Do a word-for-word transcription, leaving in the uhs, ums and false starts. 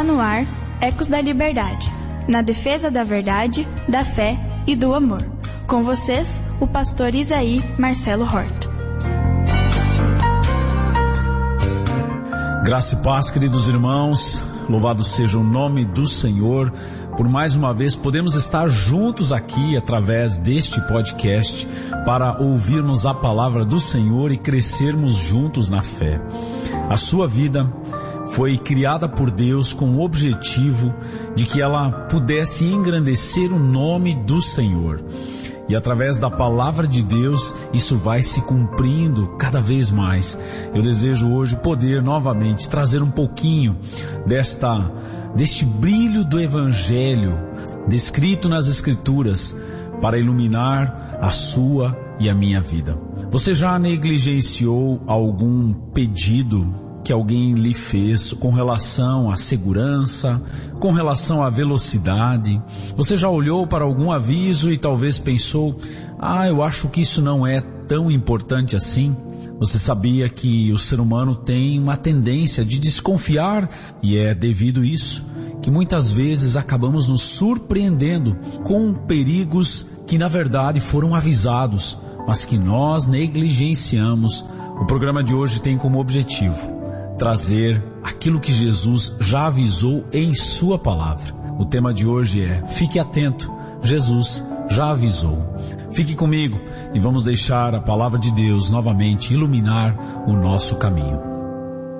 Está no ar Ecos da Liberdade, na defesa da verdade, da fé e do amor. Com vocês, o pastor Isaí Marcelo Horta. Graça e paz, queridos irmãos, louvado seja o nome do Senhor. Por mais uma vez podemos estar juntos aqui através deste podcast para ouvirmos a palavra do Senhor e crescermos juntos na fé. A sua vida foi criada por Deus com o objetivo de que ela pudesse engrandecer o nome do Senhor. E através da palavra de Deus, isso vai se cumprindo cada vez mais. Eu desejo hoje poder novamente trazer um pouquinho desta, deste brilho do Evangelho, descrito nas Escrituras, para iluminar a sua e a minha vida. Você já negligenciou algum pedido que alguém lhe fez com relação à segurança, com relação à velocidade? Você já olhou para algum aviso e talvez pensou, ah, eu acho que isso não é tão importante assim? Você sabia que o ser humano tem uma tendência de desconfiar, e é devido a isso que muitas vezes acabamos nos surpreendendo com perigos que na verdade foram avisados, mas que nós negligenciamos. O programa de hoje tem como objetivo trazer aquilo que Jesus já avisou em sua palavra. O tema de hoje é: fique atento, Jesus já avisou. Fique comigo e vamos deixar a palavra de Deus novamente iluminar o nosso caminho.